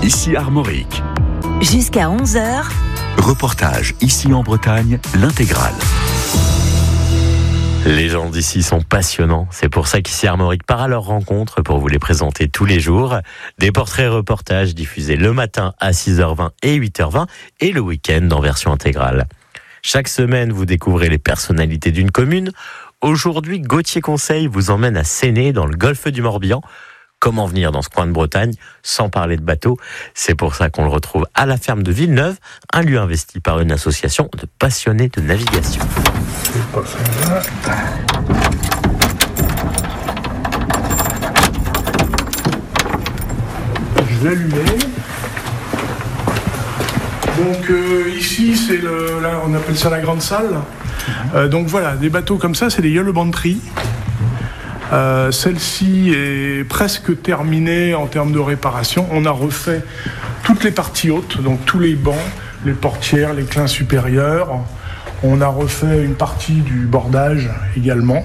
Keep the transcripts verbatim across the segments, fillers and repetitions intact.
ici Armorique. Jusqu'à onze heures. Reportage ici en Bretagne, l'intégrale. Les gens d'ici sont passionnants. C'est pour ça qu'ici Armorique part à leur rencontre pour vous les présenter tous les jours. Des portraits reportages diffusés le matin à six heures vingt et huit heures vingt et le week-end en version intégrale. Chaque semaine, vous découvrez les personnalités d'une commune. Aujourd'hui, Gauthier Conseil vous emmène à Séné, dans le golfe du Morbihan. Comment venir dans ce coin de Bretagne sans parler de bateau? C'est pour ça qu'on le retrouve à la ferme de Villeneuve, un lieu investi par une association de passionnés de navigation. Je vais allumer. Donc euh, ici, c'est le, là, on appelle ça la grande salle. Euh, donc voilà, des bateaux comme ça, c'est des Yellow Bantry. Euh, celle-ci est presque terminée en termes de réparation. On a refait toutes les parties hautes, donc tous les bancs, les portières, les clins supérieurs. On a refait une partie du bordage également.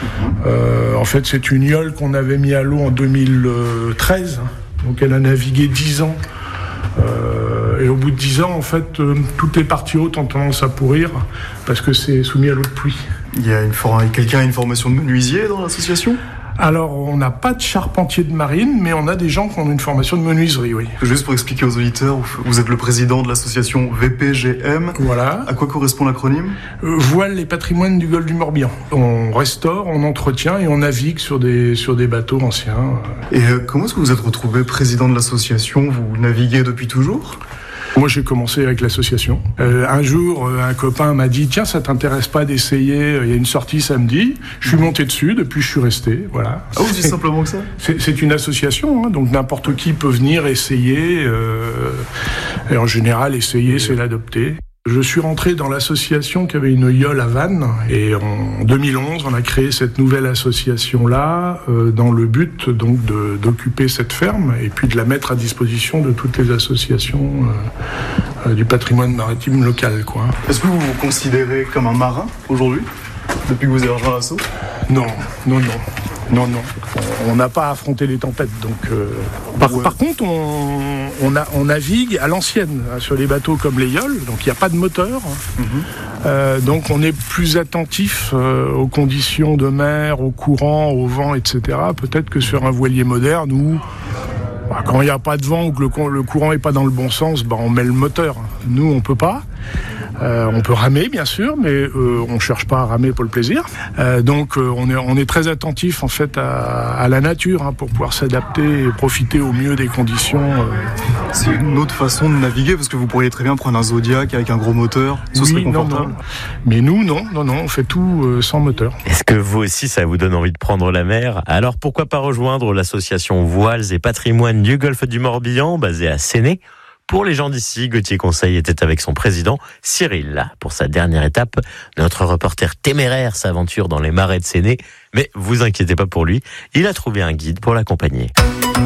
Euh, en fait, c'est une yole qu'on avait mis à l'eau en deux mille treize. Donc elle a navigué dix ans. Euh, et au bout de dix ans, en fait, euh, toutes les parties hautes ont tendance à pourrir parce que c'est soumis à l'eau de pluie. Il y a une for- quelqu'un a une formation de menuisier dans l'association ? Alors, on n'a pas de charpentier de marine, mais on a des gens qui ont une formation de menuiserie, oui. Juste pour expliquer aux auditeurs, vous êtes le président de l'association V P G M. Voilà. À quoi correspond l'acronyme ? Euh, Voile les patrimoines du golfe du Morbihan. On restaure, on entretient et on navigue sur des, sur des bateaux anciens. Et euh, comment est-ce que vous êtes retrouvé président de l'association ? Vous naviguez depuis toujours ? Moi, j'ai commencé avec l'association. Euh, un jour, euh, un copain m'a dit « Tiens, ça t'intéresse pas d'essayer ? Il y a une sortie samedi. » Je suis monté dessus, depuis je suis resté, voilà. Ah, aussi simplement que ça ? C'est, c'est une association, hein, donc n'importe qui peut venir essayer. Euh, et en général, essayer, c'est l'adopter. Je suis rentré dans l'association qui avait une yole à Vannes et en deux mille onze, on a créé cette nouvelle association-là euh, dans le but donc de, d'occuper cette ferme et puis de la mettre à disposition de toutes les associations euh, euh, du patrimoine maritime local, quoi. Est-ce que vous vous considérez comme un marin aujourd'hui, depuis que vous avez rejoint l'asso ? Non, non, non. Non, non. On n'a pas affronté les tempêtes. Donc, euh, par, ouais. par contre, on, on, a, on navigue à l'ancienne, hein, sur les bateaux comme les yoles, donc il n'y a pas de moteur. Mm-hmm. Euh, donc on est plus attentif euh, aux conditions de mer, au courant, au vent, et cetera. Peut-être que sur un voilier moderne où, bah, quand il n'y a pas de vent ou que le, le courant n'est pas dans le bon sens, bah, on met le moteur. Nous, on ne peut pas. Euh, on peut ramer, bien sûr, mais euh, on ne cherche pas à ramer pour le plaisir. Euh, donc, euh, on, est, on est très attentif, en fait, à, à la nature, hein, pour pouvoir s'adapter et profiter au mieux des conditions. Euh. C'est une autre façon de naviguer, parce que vous pourriez très bien prendre un Zodiac avec un gros moteur, ce oui, serait confortable. Non, non. Mais nous, non, non, non, on fait tout euh, sans moteur. Est-ce que vous aussi, ça vous donne envie de prendre la mer ? Alors, pourquoi pas rejoindre l'association Voiles et Patrimoine du golfe du Morbihan, basée à Séné ? Pour les gens d'ici, Gauthier Conseil était avec son président, Cyril. Pour sa dernière étape, notre reporter téméraire s'aventure dans les marais de Séné. Mais vous inquiétez pas pour lui, il a trouvé un guide pour l'accompagner.